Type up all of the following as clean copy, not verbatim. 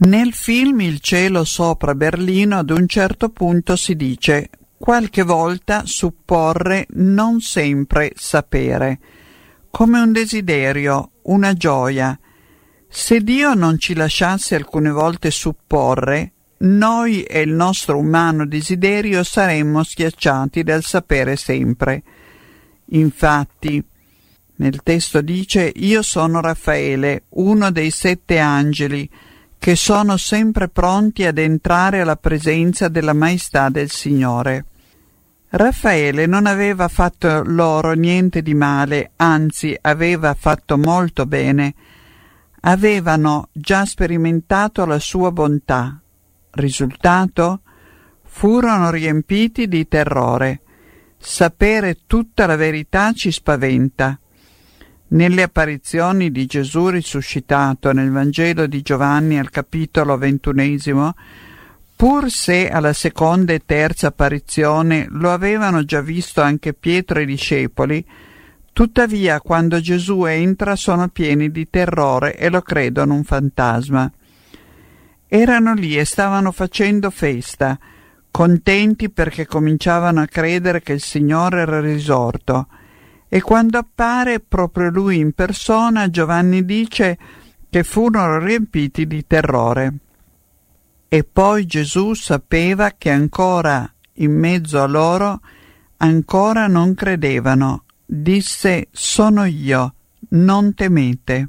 Nel film Il cielo sopra Berlino ad un certo punto si dice: qualche volta supporre, non sempre sapere, come un desiderio, una gioia. Se Dio non ci lasciasse alcune volte supporre, noi e il nostro umano desiderio saremmo schiacciati dal sapere sempre. Infatti, nel testo dice: io sono Raffaele, uno dei 7 angeli, che sono sempre pronti ad entrare alla presenza della maestà del Signore. Raffaele non aveva fatto loro niente di male, anzi aveva fatto molto bene. Avevano già sperimentato la sua bontà. Risultato? Furono riempiti di terrore. Sapere tutta la verità ci spaventa. Nelle apparizioni di Gesù risuscitato nel Vangelo di Giovanni al capitolo 21, pur se alla seconda e terza apparizione lo avevano già visto anche Pietro e i discepoli, tuttavia quando Gesù entra sono pieni di terrore e lo credono un fantasma. Erano lì e stavano facendo festa, contenti perché cominciavano a credere che il Signore era risorto. E quando appare proprio Lui in persona, Giovanni dice che furono riempiti di terrore. E poi Gesù sapeva che ancora in mezzo a loro ancora non credevano. Disse: sono io, non temete.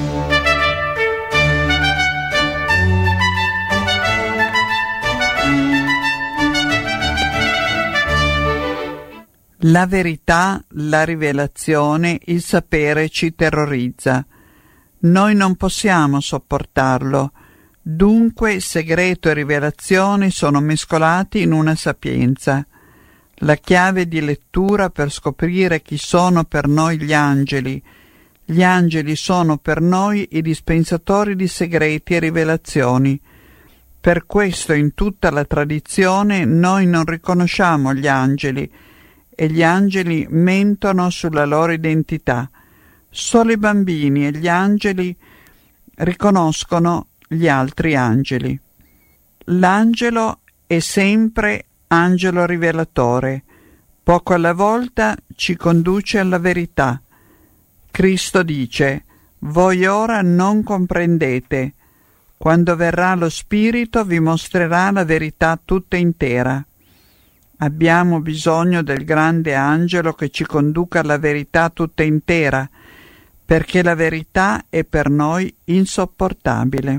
La verità, la rivelazione, il sapere ci terrorizza. Noi non possiamo sopportarlo. Dunque segreto e rivelazione sono mescolati in una sapienza. La chiave di lettura per scoprire chi sono per noi gli angeli. Gli angeli sono per noi i dispensatori di segreti e rivelazioni. Per questo in tutta la tradizione noi non riconosciamo gli angeli, e gli angeli mentono sulla loro identità. Solo i bambini e gli angeli riconoscono gli altri angeli. L'angelo è sempre angelo rivelatore. Poco alla volta ci conduce alla verità. Cristo dice: voi ora non comprendete. Quando verrà lo Spirito vi mostrerà la verità tutta intera. Abbiamo bisogno del grande angelo che ci conduca alla verità tutta intera, perché la verità è per noi insopportabile.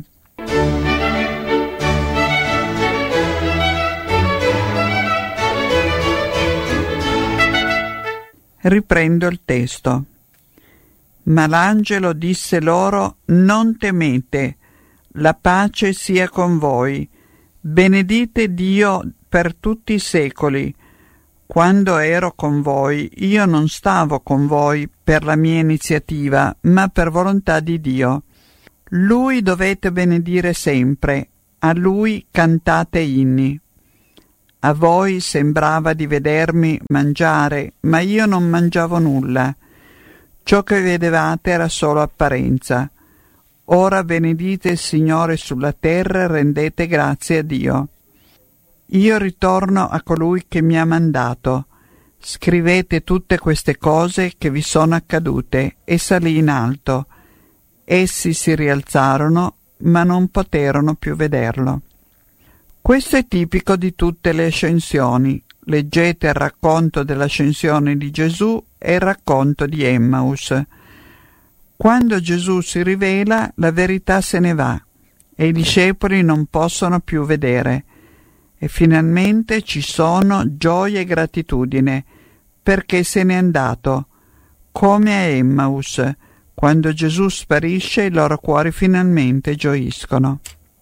Riprendo il testo. Ma l'angelo disse loro: non temete, la pace sia con voi. Benedite Dio per tutti i secoli. Quando ero con voi, io non stavo con voi per la mia iniziativa, ma per volontà di Dio. Lui dovete benedire sempre, a Lui cantate inni. A voi sembrava di vedermi mangiare, ma io non mangiavo nulla. Ciò che vedevate era solo apparenza. Ora benedite il Signore sulla terra e rendete grazie a Dio. Io ritorno a colui che mi ha mandato. Scrivete tutte queste cose che vi sono accadute, e salì in alto. Essi si rialzarono, ma non poterono più vederlo. Questo è tipico di tutte le ascensioni. Leggete il racconto dell'ascensione di Gesù e il racconto di Emmaus. Quando Gesù si rivela, la verità se ne va e i discepoli non possono più vedere. E finalmente ci sono gioia e gratitudine, perché se n'è andato. Come a Emmaus, quando Gesù sparisce, i loro cuori finalmente gioiscono.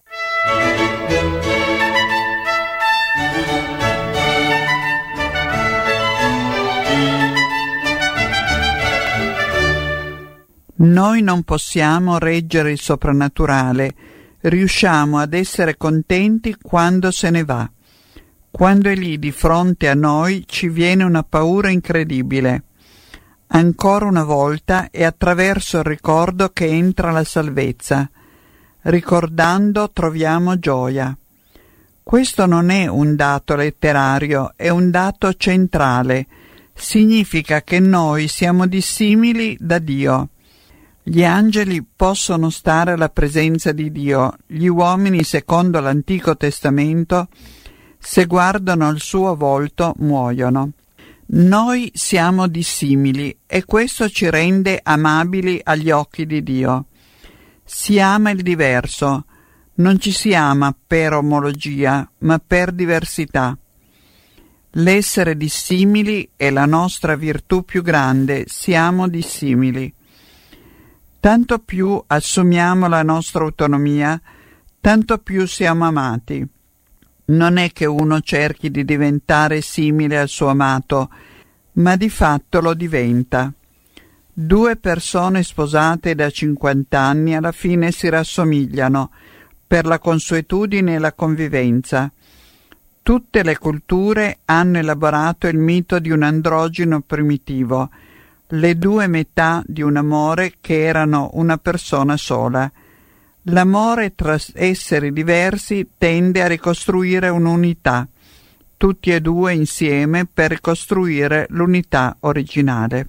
Noi non possiamo reggere il soprannaturale, riusciamo ad essere contenti quando se ne va. Quando è lì di fronte a noi ci viene una paura incredibile. Ancora una volta è attraverso il ricordo che entra la salvezza. Ricordando troviamo gioia. Questo non è un dato letterario, è un dato centrale. Significa che noi siamo dissimili da Dio. Gli angeli possono stare alla presenza di Dio, gli uomini, secondo l'Antico Testamento, se guardano il suo volto, muoiono. Noi siamo dissimili e questo ci rende amabili agli occhi di Dio. Si ama il diverso, non ci si ama per omologia, ma per diversità. L'essere dissimili è la nostra virtù più grande, siamo dissimili. Tanto più assumiamo la nostra autonomia, tanto più siamo amati. Non è che uno cerchi di diventare simile al suo amato, ma di fatto lo diventa. 2 persone sposate da 50 anni alla fine si rassomigliano per la consuetudine e la convivenza. Tutte le culture hanno elaborato il mito di un androgino primitivo, le 2 metà di un amore che erano una persona sola. L'amore tra esseri diversi tende a ricostruire un'unità, tutti e 2 insieme per ricostruire l'unità originale.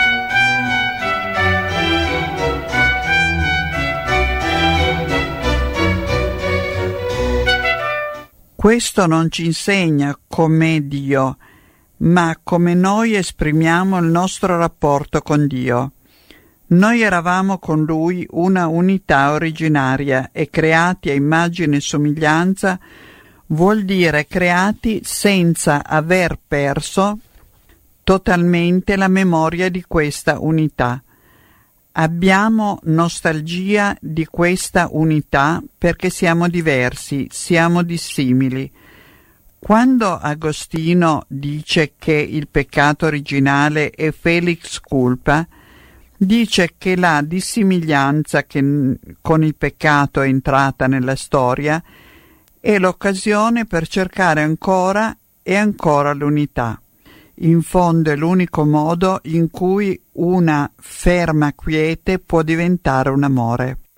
Questo non ci insegna com'è Dio, ma come noi esprimiamo il nostro rapporto con Dio. Noi eravamo con Lui una unità originaria e creati a immagine e somiglianza vuol dire creati senza aver perso totalmente la memoria di questa unità. Abbiamo nostalgia di questa unità perché siamo diversi, siamo dissimili. Quando Agostino dice che il peccato originale è felix culpa, dice che la dissimiglianza che con il peccato è entrata nella storia è l'occasione per cercare ancora e ancora l'unità. In fondo è l'unico modo in cui una ferma quiete può diventare un amore.